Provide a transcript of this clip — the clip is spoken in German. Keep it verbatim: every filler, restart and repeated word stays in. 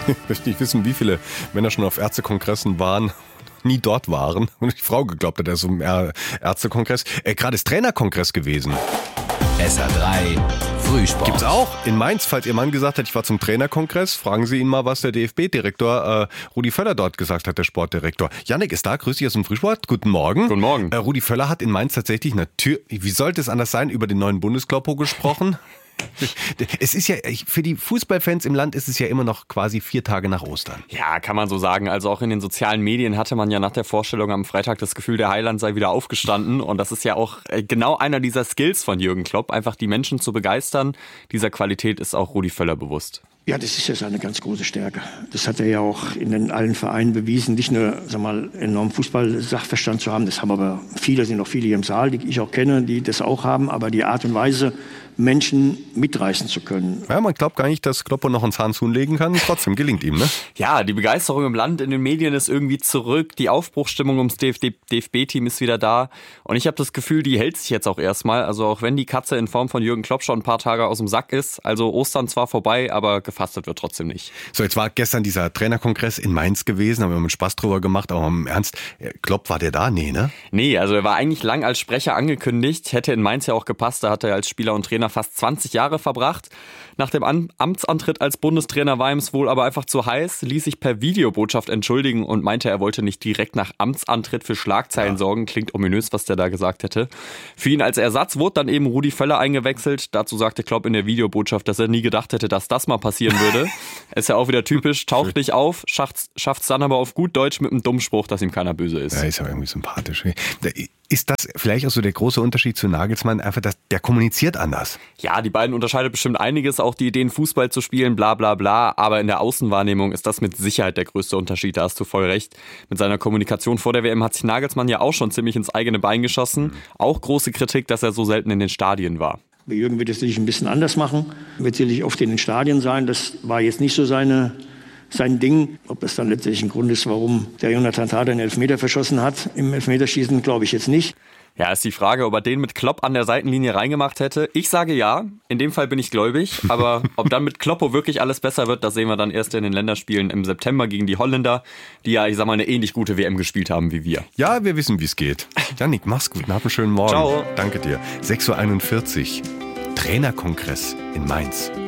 Ich möchte nicht wissen, wie viele Männer schon auf Ärztekongressen waren, nie dort waren und die Frau geglaubt hat, er ist so ein Ärztekongress. Äh, gerade ist Trainerkongress gewesen. S R drei Frühsport. Gibt's auch in Mainz, falls Ihr Mann gesagt hat, ich war zum Trainerkongress, fragen Sie ihn mal, was der D F B-Direktor äh, Rudi Völler dort gesagt hat, der Sportdirektor. Jannik ist da, grüß dich aus dem Frühsport, guten Morgen. Guten Morgen. Äh, Rudi Völler hat in Mainz tatsächlich, natürlich, wie sollte es anders sein, über den neuen Bundeskloppo gesprochen. Es ist ja, für die Fußballfans im Land ist es ja immer noch quasi vier Tage nach Ostern. Ja, kann man so sagen. Also auch in den sozialen Medien hatte man ja nach der Vorstellung am Freitag das Gefühl, der Heiland sei wieder aufgestanden. Und das ist ja auch genau einer dieser Skills von Jürgen Klopp, einfach die Menschen zu begeistern. Dieser Qualität ist auch Rudi Völler bewusst. Ja, das ist ja seine ganz große Stärke. Das hat er ja auch in den allen Vereinen bewiesen. Nicht nur, sag mal, enormen Fußball-Sachverstand zu haben. Das haben aber viele, sind noch viele hier im Saal, die ich auch kenne, die das auch haben. Aber die Art und Weise, Menschen mitreißen zu können. Ja, man glaubt gar nicht, dass Kloppo noch einen Zahn zulegen kann. Trotzdem gelingt ihm, ne? Ja, die Begeisterung im Land, in den Medien ist irgendwie zurück. Die Aufbruchsstimmung ums D F B-Team ist wieder da. Und ich habe das Gefühl, die hält sich jetzt auch erstmal. Also auch wenn die Katze in Form von Jürgen Klopp schon ein paar Tage aus dem Sack ist. Also Ostern zwar vorbei, aber gefastet wird trotzdem nicht. So, jetzt war gestern dieser Trainerkongress in Mainz gewesen. Haben wir mit Spaß drüber gemacht, aber im Ernst. Klopp, war der da? Nee, ne? Nee, also er war eigentlich lang als Sprecher angekündigt. Hätte in Mainz ja auch gepasst. Da hat er als Spieler und Trainer fast zwanzig Jahre verbracht. Nach dem An- Amtsantritt als Bundestrainer war ihm es wohl aber einfach zu heiß, ließ sich per Videobotschaft entschuldigen und meinte, er wollte nicht direkt nach Amtsantritt für Schlagzeilen ja. sorgen. Klingt ominös, was der da gesagt hätte. Für ihn als Ersatz wurde dann eben Rudi Völler eingewechselt. Dazu sagte Klopp in der Videobotschaft, dass er nie gedacht hätte, dass das mal passieren würde. Ist ja auch wieder typisch, taucht nicht auf, schafft es dann aber auf gut Deutsch mit einem dummen Spruch, dass ihm keiner böse ist. Ja, ist aber irgendwie sympathisch. Ist das vielleicht auch so der große Unterschied zu Nagelsmann? Einfach, dass der kommuniziert anders. Ja, die beiden unterscheidet bestimmt einiges, auch die Ideen, Fußball zu spielen, bla bla bla. Aber in der Außenwahrnehmung ist das mit Sicherheit der größte Unterschied. Da hast du voll recht. Mit seiner Kommunikation vor der W M hat sich Nagelsmann ja auch schon ziemlich ins eigene Bein geschossen. Auch große Kritik, dass er so selten in den Stadien war. Bei Jürgen wird es sicherlich ein bisschen anders machen. Wird sicherlich oft in den Stadien sein. Das war jetzt nicht so seine... sein Ding. Ob das dann letztlich ein Grund ist, warum der Jonathan Tah den Elfmeter verschossen hat im Elfmeterschießen, glaube ich jetzt nicht. Ja, ist die Frage, ob er den mit Klopp an der Seitenlinie reingemacht hätte. Ich sage ja, in dem Fall bin ich gläubig, aber ob dann mit Kloppo wirklich alles besser wird, das sehen wir dann erst in den Länderspielen im September gegen die Holländer, die ja, ich sag mal, eine ähnlich gute W M gespielt haben wie wir. Ja, wir wissen, wie es geht. Jannik, mach's gut, hab einen schönen Morgen. Ciao. Danke dir. sechs Uhr einundvierzig, Trainerkongress in Mainz.